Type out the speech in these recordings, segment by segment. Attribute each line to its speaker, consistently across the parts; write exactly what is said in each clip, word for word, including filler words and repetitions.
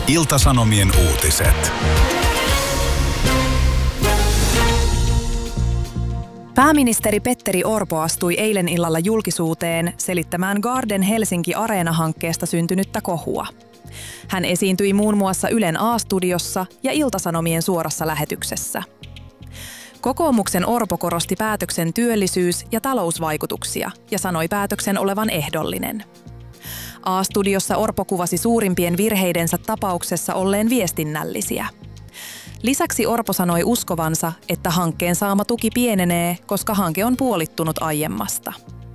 Speaker 1: Ilta-Sanomien uutiset.
Speaker 2: Pääministeri Petteri Orpo astui eilen illalla julkisuuteen selittämään Garden Helsinki Areena-hankkeesta syntynyttä kohua. Hän esiintyi muun muassa Ylen A-studiossa ja Ilta-Sanomien suorassa lähetyksessä. Kokoomuksen Orpo korosti päätöksen työllisyys- ja talousvaikutuksia ja sanoi päätöksen olevan ehdollinen. A-studiossa Orpo kuvasi suurimpien virheidensä tapauksessa olleen viestinnällisiä. Lisäksi Orpo sanoi uskovansa, että hankkeen saama tuki pienenee, koska hanke on puolittunut aiemmasta.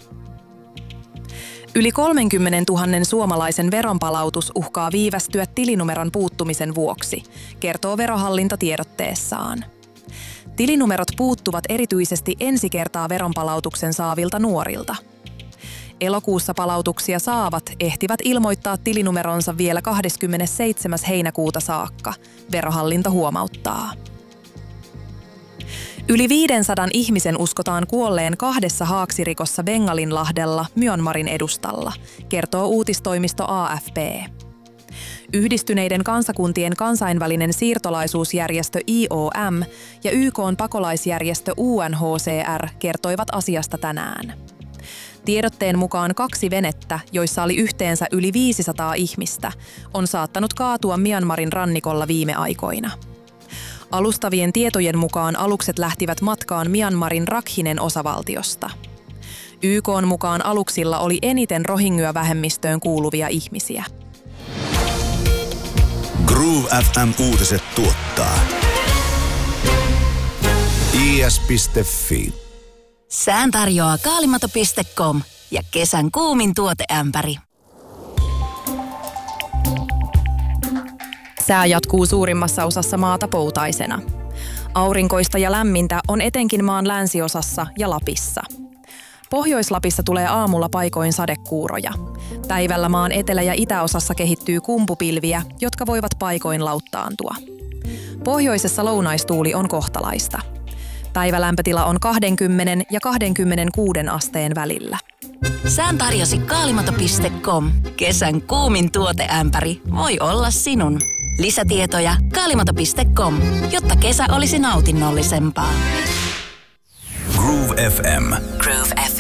Speaker 2: Yli kolmekymmentätuhatta suomalaisen veronpalautus uhkaa viivästyä tilinumeron puuttumisen vuoksi, kertoo Verohallinto tiedotteessaan. Tilinumerot puuttuvat erityisesti ensi kertaa veronpalautuksen saavilta nuorilta. Elokuussa palautuksia saavat ehtivät ilmoittaa tilinumeronsa vielä kahdeskymmenesseitsemäs heinäkuuta saakka, Verohallinto huomauttaa. Yli viisisataa ihmisen uskotaan kuolleen kahdessa haaksirikossa Bengalinlahdella Myanmarin edustalla, kertoo uutistoimisto A F P. Yhdistyneiden kansakuntien kansainvälinen siirtolaisuusjärjestö I O M ja Y K:n pakolaisjärjestö U N H C R kertoivat asiasta tänään. Tiedotteen mukaan kaksi venettä, joissa oli yhteensä yli viisisataa ihmistä, on saattanut kaatua Myanmarin rannikolla viime aikoina. Alustavien tietojen mukaan alukset lähtivät matkaan Myanmarin Rakhinen osavaltiosta. Y K:n mukaan aluksilla oli eniten Rohingya-vähemmistöön kuuluvia ihmisiä.
Speaker 1: Groove F M-uutiset tuottaa I S piste F I.
Speaker 3: Sään tarjoaa kaalimato piste com ja kesän kuumin tuoteämpäri.
Speaker 2: Sää jatkuu suurimmassa osassa maata poutaisena. Aurinkoista ja lämmintä on etenkin maan länsiosassa ja Lapissa. Pohjois-Lapissa tulee aamulla paikoin sadekuuroja. Päivällä maan etelä- ja itäosassa kehittyy kumpupilviä, jotka voivat paikoin lauttaantua. Pohjoisessa lounaistuuli on kohtalaista. Päivälämpötila on kaksikymmentä ja kaksikymmentäkuusi asteen välillä.
Speaker 3: Sään tarjosi kaalimato piste com. Kesän kuumin tuoteämpäri voi olla sinun. Lisätietoja kaalimato piste com, jotta kesä olisi nautinnollisempaa.
Speaker 1: Groove F M.
Speaker 3: Groove F M.